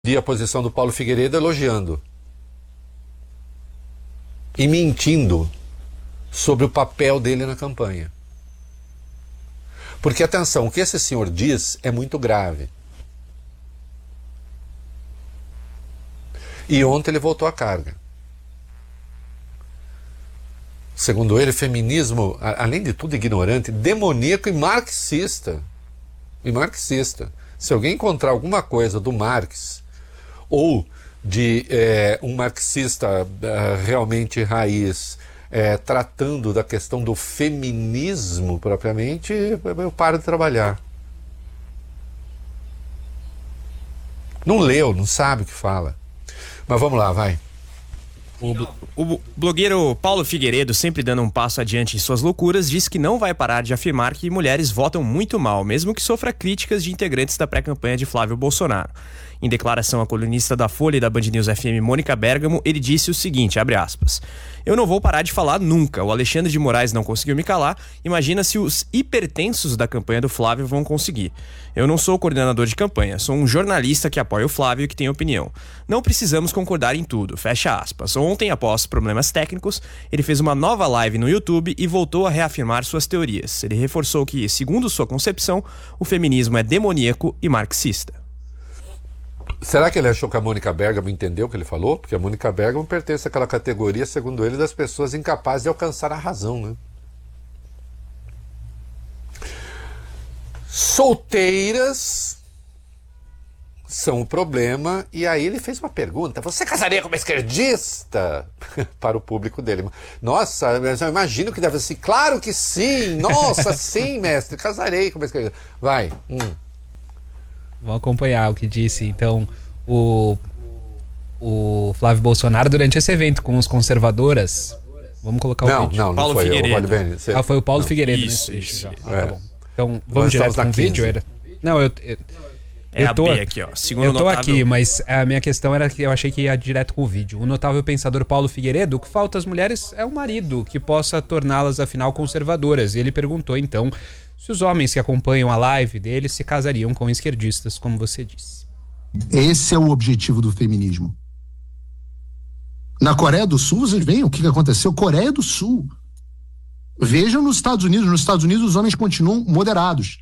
vi a posição do Paulo Figueiredo elogiando e mentindo sobre o papel dele na campanha. Porque, atenção, o que esse senhor diz é muito grave. E ontem ele voltou à carga. Segundo ele, feminismo, além de tudo, ignorante, demoníaco e marxista. Se alguém encontrar alguma coisa do Marx ou de um marxista realmente raiz tratando da questão do feminismo propriamente, eu paro de trabalhar. Não leu, não sabe o que fala. Mas vamos lá, vai. O blogueiro Paulo Figueiredo, sempre dando um passo adiante em suas loucuras, disse que não vai parar de afirmar que mulheres votam muito mal, mesmo que sofra críticas de integrantes da pré-campanha de Flávio Bolsonaro. Em declaração à colunista da Folha e da Band News FM, Mônica Bergamo, ele disse o seguinte, abre aspas: "Eu não vou parar de falar nunca. O Alexandre de Moraes não conseguiu me calar. Imagina se os hipertensos da campanha do Flávio vão conseguir. Eu não sou coordenador de campanha, sou um jornalista que apoia o Flávio e que tem opinião. Não precisamos concordar em tudo." Fecha aspas. Ontem, após problemas técnicos, ele fez uma nova live no YouTube e voltou a reafirmar suas teorias. Ele reforçou que, segundo sua concepção, o feminismo é demoníaco e marxista. Será que ele achou que a Mônica Bergamo entendeu o que ele falou? Porque a Mônica Bergamo pertence àquela categoria, segundo ele, das pessoas incapazes de alcançar a razão, né? Solteiras são o problema. E aí ele fez uma pergunta: você casaria com uma esquerdista? Para o público dele. Nossa, eu imagino que deve ser. Claro que sim! Nossa, sim, mestre, casarei com uma esquerdista. Vai. Vamos acompanhar o que disse, então, o Flávio Bolsonaro durante esse evento com os conservadoras. Vamos colocar o vídeo. Não Paulo foi Figueiredo. Foi o Paulo Figueiredo. Isso. Tá bom. Então, vamos direto com o vídeo? Não, eu tô aqui, ó. Segundo eu tô notável... aqui, mas a minha questão era que eu achei que ia direto com o vídeo. O notável pensador Paulo Figueiredo, o que falta às mulheres é um marido que possa torná-las, afinal, conservadoras. E ele perguntou, então, se os homens que acompanham a live dele se casariam com esquerdistas, como você disse. Esse é o objetivo do feminismo. Na Coreia do Sul, vocês veem o que aconteceu? Coreia do Sul. Vejam nos Estados Unidos. Nos Estados Unidos, os homens continuam moderados.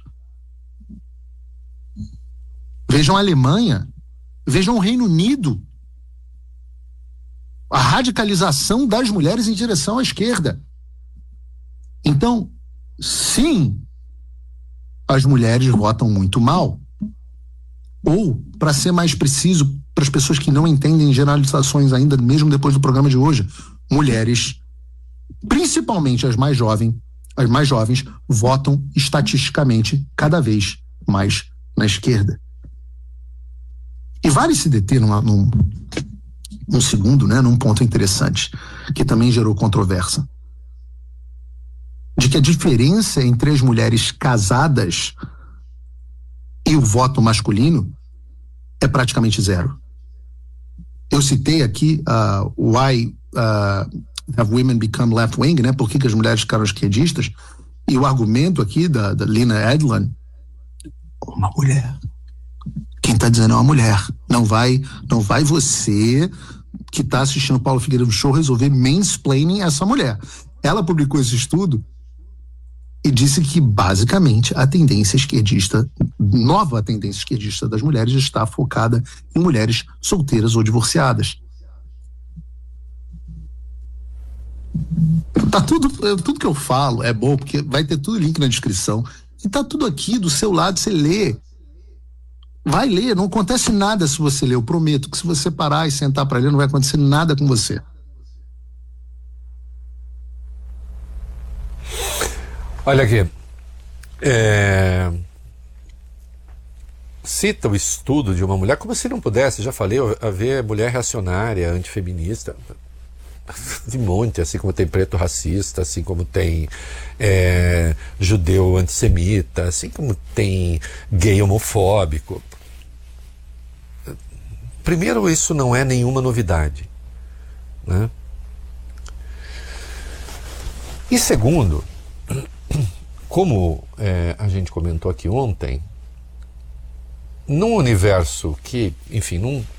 Vejam a Alemanha. Vejam o Reino Unido. A radicalização das mulheres em direção à esquerda. Então, sim, as mulheres votam muito mal. Ou, para ser mais preciso, para as pessoas que não entendem generalizações ainda, mesmo depois do programa de hoje, mulheres, principalmente as mais jovens, votam estatisticamente cada vez mais na esquerda. E vale se deter num segundo, né, num ponto interessante, que também gerou controvérsia, de que a diferença entre as mulheres casadas e o voto masculino é praticamente zero. Eu citei aqui Why Have Women Become Left-Wing, né? Por que as mulheres ficaram esquerdistas? E o argumento aqui da Lina Edlund: uma mulher. Quem está dizendo é uma mulher. Não vai você que está assistindo o Paulo Figueiredo Show resolver mansplaining essa mulher. Ela publicou esse estudo e disse que, basicamente, a tendência esquerdista, nova tendência esquerdista das mulheres, está focada em mulheres solteiras ou divorciadas. Tá tudo que eu falo é bom, porque vai ter tudo link na descrição. E tá tudo aqui do seu lado, você lê. Vai ler, não acontece nada se você ler. Eu prometo que se você parar e sentar para ler, não vai acontecer nada com você. Olha aqui, cita o estudo de uma mulher como se não pudesse, já falei, haver mulher reacionária, antifeminista, de monte, assim como tem preto racista, assim como tem judeu antissemita, assim como tem gay homofóbico. Primeiro, isso não é nenhuma novidade, né? E segundo, como a gente comentou aqui ontem, num universo que, enfim,